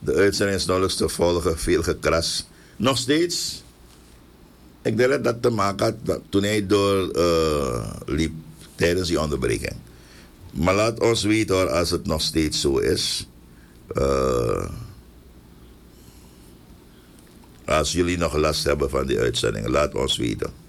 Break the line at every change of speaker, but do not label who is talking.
De uitzending is nauwelijks te volgen, veel gekras. Nog steeds, ik denk dat dat te maken had toen hij liep tijdens die onderbreking. Maar laat ons weten hoor, als het nog steeds zo is. Als jullie nog last hebben van die uitzending, laat ons weten.